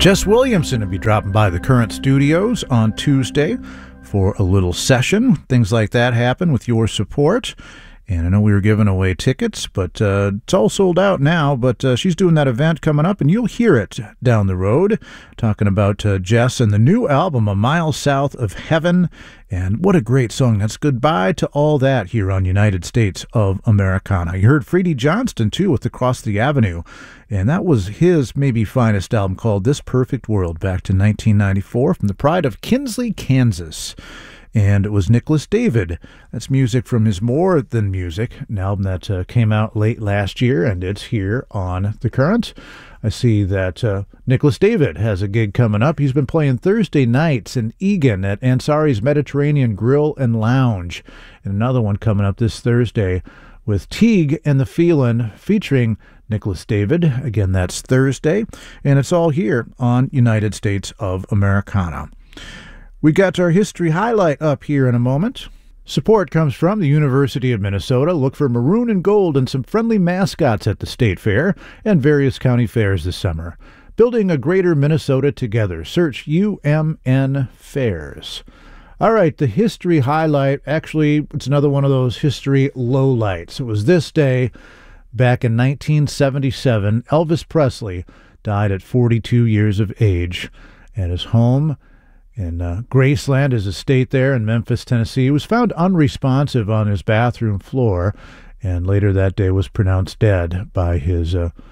Jess Williamson will be dropping by the Current Studios on Tuesday for a little session. Things like that happen with your support. And I know we were giving away tickets, but it's all sold out now. But she's doing that event coming up, and you'll hear it down the road, talking about Jess and the new album, A Mile South of Heaven. And what a great song. That's Goodbye to All That here on United States of Americana. You heard Freddie Johnston, too, with Across the Avenue. And that was his maybe finest album called This Perfect World back to 1994 from the pride of Kinsley, Kansas. And it was Nicholas David. That's music from his More Than Music, an album that came out late last year, and it's here on The Current. I see that Nicholas David has a gig coming up. He's been playing Thursday nights in Egan at Ansari's Mediterranean Grill and Lounge. And another one coming up this Thursday with Teague and the Feelin' featuring Nicholas David. Again, that's Thursday. And it's all here on United States of Americana. We got our history highlight up here in a moment. Support comes from the University of Minnesota. Look for maroon and gold and some friendly mascots at the State Fair and various county fairs this summer. Building a greater Minnesota together. Search UMN Fairs. All right, the history highlight. Actually, it's another one of those history lowlights. It was this day back in 1977. Elvis Presley died at 42 years of age at his home in Graceland, his estate there in Memphis, Tennessee. He was found unresponsive on his bathroom floor, and later that day was pronounced dead by his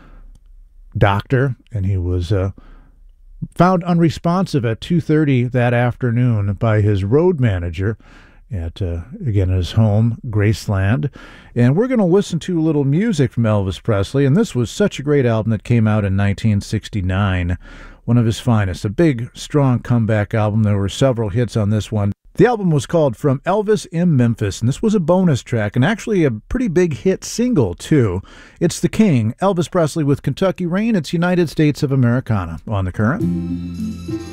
doctor, and he was found unresponsive at 2:30 that afternoon by his road manager at, again, his home, Graceland. And we're going to listen to a little music from Elvis Presley, and this was such a great album that came out in 1969. One of his finest, a big, strong comeback album. There were several hits on this one. The album was called From Elvis in Memphis, and this was a bonus track, and actually a pretty big hit single, too. It's The King, Elvis Presley with Kentucky Rain. It's United States of Americana on The Current.